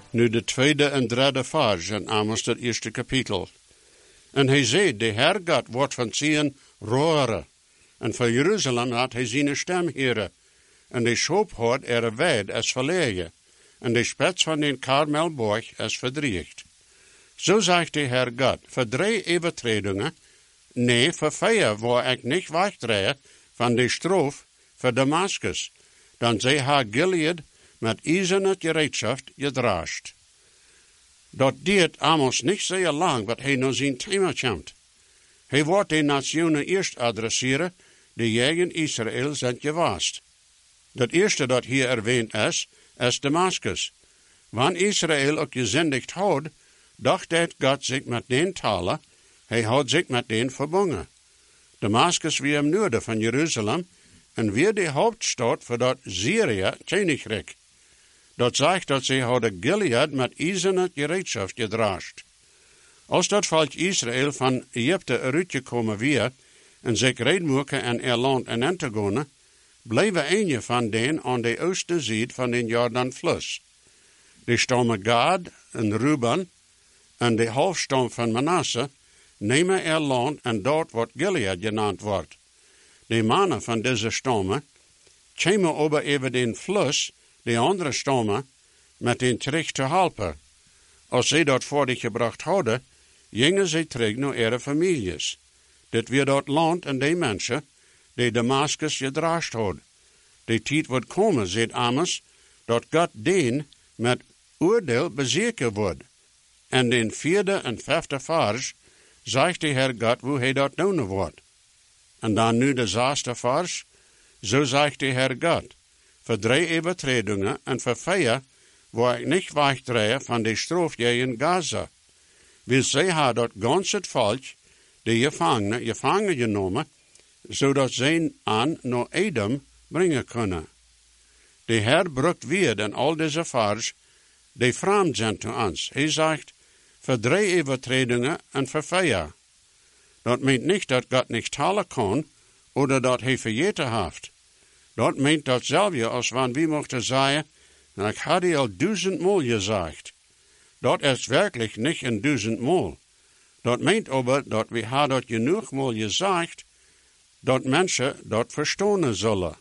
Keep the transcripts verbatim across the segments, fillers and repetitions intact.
Nu de tweede en derde vers in Amos het eerste kapitel. En hij zei, de Heer God wordt van Zion roeren. En van Jeruzalem had hij zijn stem heren. En de schoop hoort er wijd als verlegen. En de spets van den Karmelborg als verdriegt. Zo zegt de Heer God, voor drie overtredingen, nee, voor vier waar ik niet wegdraaie van de stroof voor Damascus. Dan zij haar Gilead met ijzerne gereedschap gedraascht. Dat deed Amos niet zeer lang, wat hij naar zijn thema komt. Hij wordt de nationen eerst adresseren, die tegen Israël zijn gewaast. Dat eerste dat hier erwähnt is, is Damascus. Wanneer Israël ook gezendigd houdt, dacht dat God zich met den talen, hij had zich met den verbonden. Damascus weer im noorden van Jeruzalem en weer de hoofdstad voor dat Syrië koninkrijk. Dat zegt dat ze hadden Gilead met ijzerne gereedschap gedraascht. Als dat volk Israël van Egypte uitgekomen weer en zich reedmoeken en er land en in te gaan, bleven een van den aan de oostzijde van den Jordanfluss. De stammen Gad en Ruben en de halfstam van Manasse nemen er land en dat wat Gilead genaamd wordt. De mannen van deze stammen komen over even den fluss, de andere stammen, met den terug te helpen. Als ze dat voor zich gebracht hadden, gingen ze terug naar ihre families. Dit weer dat land en de mensen, die Damascus gedraascht hadden. De tijd wordt komen, zegt Amos, dat God den met oordeel bezeken wordt. En den vierde en vijfde vers zegt de Heer God hoe hij dat doen wordt. En dan nu de zesde vers, zo zegt de Heer God, voor drie overtredingen en voor vier waar ik niet wegdraaie van de stroof in Gaza. Wil zij haar dat ganse het volk, de gevangenen, gevangen genomen, zodat zij aan naar Edom brengen kunnen. De Heer brukt weer in al deze vers, die vreemd zijn te ons. Hij zegt, voor drie overtredingen en voor vier. Dat meent niet dat God niet talen kan, oder dat hij vergeten heeft. Dat meent datzelfde als wanneer we mochten zeggen, ik had die al duizendmaal gezegd. Dat is werkelijk niet een duizendmaal. Dat meent aber dat we hadden dat genoegmaal gezegd, dat mensen dat verstaan zullen.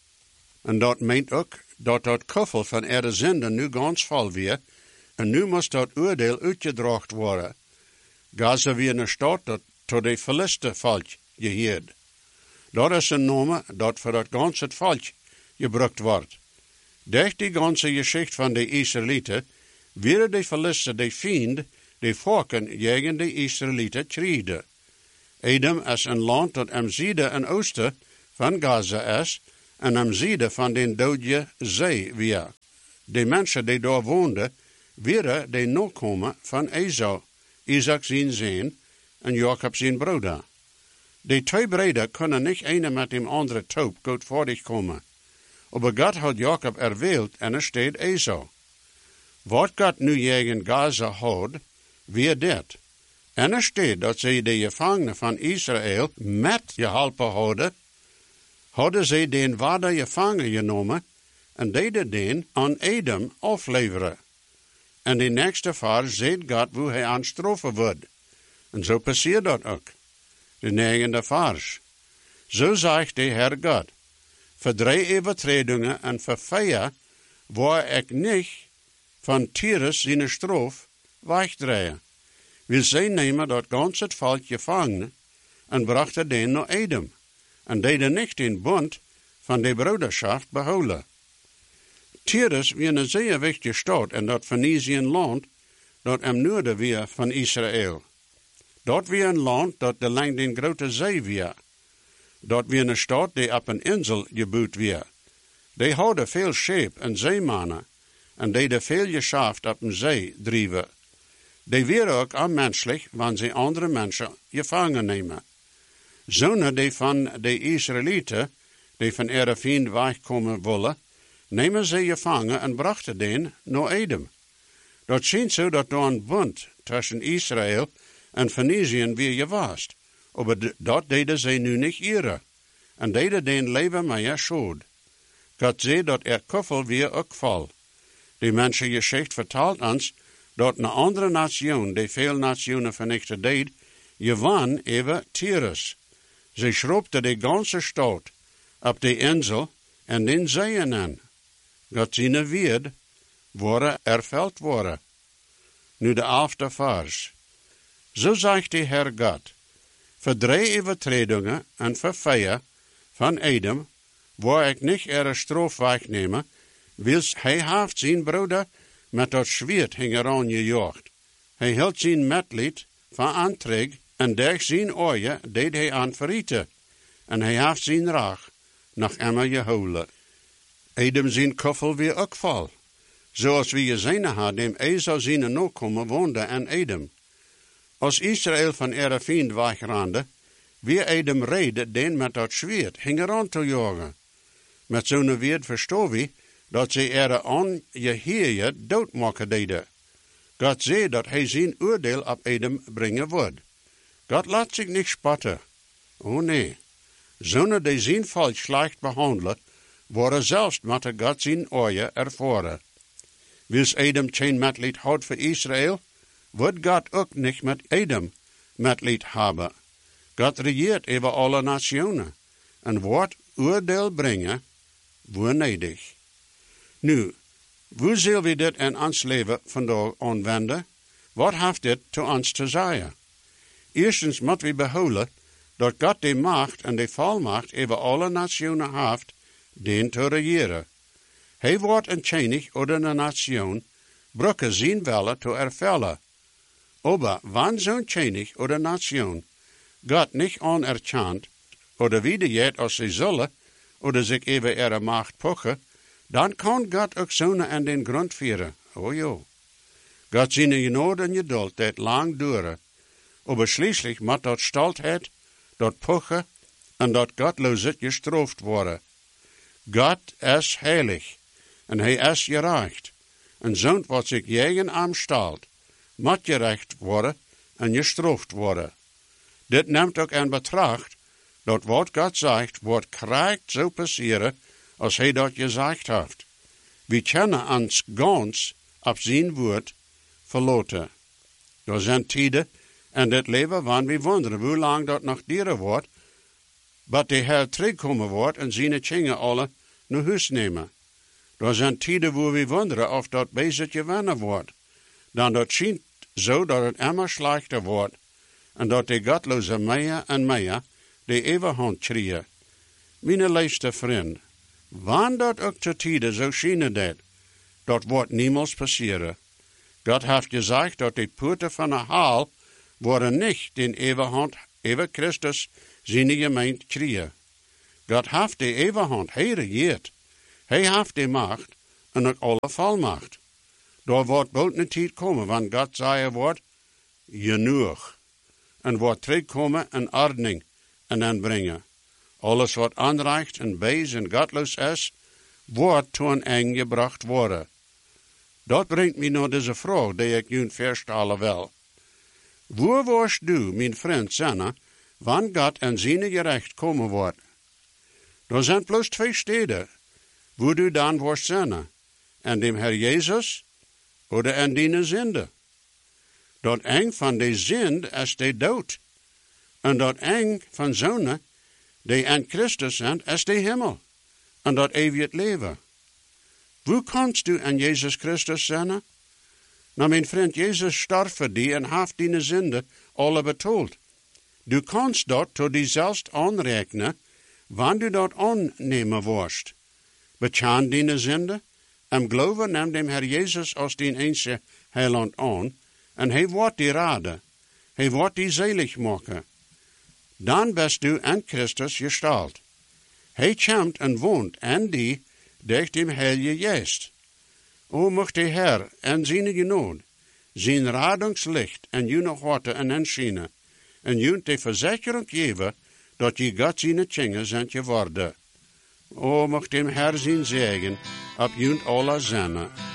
En dat meent ook dat dat kuffel van ihre zinde nu ganz vol weer, en nu moest dat oordeel uitgedracht worden. Gaza weer een stad dat tot de verliste volk geheerd. Dat is een naam dat voor dat ganse volk gebruikt wordt. Durch die ganze geschichte van de Israëlieten, werden de verliste de vriend, de volken tegen de Israëlieten kriegden. Edom is een land dat am zuiden en oosten van Gaza is, en am zuiden van de Dode Zee weer. De mensen die daar woonden, waren de nakomen van Esau, Isaac zijn zoon en Jacob zijn broeder. De twee broeders kunnen niet ene met dem andere taub goed voordig komen. Aber God had Jacob erwählt en er steht Esau. Wat God nu tegen Gaza had, weer dit. En er steht dat ze de gevangenen van Israël met geholpen hadden, hadden ze den waarde gevangen genomen en deden den aan Edom afleveren. En de nächste vers zegt God hoe hij aanstrofen wordt. En zo passiert dat ook. De negende vers. Zo zegt de Heer God, voor drie overtredingen en voor vier, waar ik niet van Tyrus zijn stroof wegdraaien. Wil zij nemen dat ganse het volk gevangen en brachten den naar Edom, en deden niet in bond van de broederschap behouden. Tyrus was een zeer wichtige stad in dat Feniciën land, dat am noorden weer van Israël. Dat was een land dat de lang den grote zee was. Dat was een stad die op een insel gebouwd was. Die hadden veel scheep en zeemannen, en deden veel geschaft op een zee drijven. Die waren ook onmenselijk, wanneer ze andere mensen gevangen nemen. Zonen die van de Israëlieten, die van ihre vriend wegkomen willen, nemen ze gevangen en brachten den naar Edom. Dat schijnt zo dat er een bond tussen Israël en Feniciën weer gewaast. Maar dat deden ze nu niet ere. En deden den leven meer schuld. God zei dat er kuffel weer ook val. Die mensengeschichte vertelt ons dat een andere nation, die veel nationen vernichtet deed, gewann even Tyrus. Ze schroepte de ganze stad op de insel en den zeeën aan. God zijn weerd worden erveld worden. Nu de elfde vers. Zo zegt de Heer God, voor drie overtredingen en voor vier van Edom, waar ik niet er straf wegneme, wils hij heeft zijn broeder met dat zwaard hingeraan gejaagd. Hij hield zijn metlied van aantrek en durch zijn ogen deed hij aan verrieten. En hij heeft zijn raag nach Emma gehouden. Edom zijn kuffel weer ook val. Zoals we gezien hadden, dem Esau zijn nakomen woonde aan Edom. Als Israël van ihre vriend wegrande, wie Edom reden, den met dat zwaard hingeraan te jagen. Met zo'n weerd verstoor we dat ze ihre ongeheerde doodmaken deden. God zei dat hij zijn oordeel op Edom brengen wordt. God laat zich niet spotten. Oh nee. Zonen die zijn volk slecht behandelen, worden zelfs met God zijn ogen ervaren. Wils Edom geen metlied had voor Israël, wordt God ook niet met Edom metlied hebben. God regeert over alle nationen en wordt oordeel brengen, waar nodig. Nu, hoe zullen we dit in ons leven vandaag aanwenden? Wat heeft dit te ons te zeggen? Eerstens moeten we behouden dat God de macht en de volmacht over alle nationen heeft, den te regeren. Hij wordt een König oder een nation, brücke zijn welle te ervellen. Aber wann zo'n König oder nation God niet anerkannt, oder wiedergeht als ze zullen, oder zich over ihre macht pochen, dan kan God ook zonen aan den grond vieren. Oh jo. God zijn genade en geduld dat lang duren. Aber schließlich moet dat stoltheid, dat pochen en dat Gottloosheid gestraft worden. God is heilig en hij is gerecht. En zo'n wat zich tegen hem stelt, moet gerecht worden en gestraft worden. Dit neemt ook in betracht dat wat God zegt, wordt krijgt zo passeren als hij dat gezegd heeft. We kunnen ons gans op zijn woord verlaten. Er zijn tijden in dit leven wanneer we wonderen hoe lang dat nog duren wordt, dat de Heer terugkomen wordt en zijn kinderen alle naar huis nemen. Er zijn tijden waar we wonderen of dat bezig gewinnen wordt. Dan dat schijnt zo dat het immer slechter wordt en dat de godloze meer en meer de eeuwigheid krijgen. Mijn liefste vriend, wanneer dat ook te tijden zo schijnen dat, dat wordt niemals passeren. God heeft gezegd dat de poorten van de hel worden niet in eeuwigheid, eeuwig Christus zijn gemeente krijgen. God heeft de eeuwigheid, hij regeert. Hij heeft de macht en ook alle volmacht. Daar wordt bald een tijd komen, wanneer God zeggen wordt, genoeg. En wordt terugkomen en ordening en aanbrengen. Alles wat onrecht en bees en godloos is, wordt tot een eind gebracht worden. Dat brengt me naar deze vraag die ik jullie verstellen wil. Waar was du, mijn vriend, zijn, wanneer God en zijn gerecht komen wordt? Er zijn plus twee steden, waar du dan wordt zijn. En dem Herr Jezus, oder en die zinde. Dat eng van de zind is de dood. En dat eng van zonen, die in Christus zijn, is de hemel. En dat eeuwig leven. Hoe kanst du aan Jezus Christus zijn? Nou, mijn vriend, Jezus starf voor die en heeft die zinde alle betaald. Du kanst dat tot die zelfs aanrekenen, wanneer du dat aannemen worst. Bekend die zinde, en geloven neem dem Herr Jezus als die enige heiland aan, en hij wordt die raden, hij wordt die selig maken. Dan bist du in Christus gestalt. Hij komt en woont en die durch dem Heilige Geest. O mocht de Herr en zijn genade, zijn radungslicht en jullie harten en inschijnen, en jullie de verzekering geven dat je God zijn kinderen zijn geworden. O mocht dem Herr zijn zegen op jullie alle zinnen.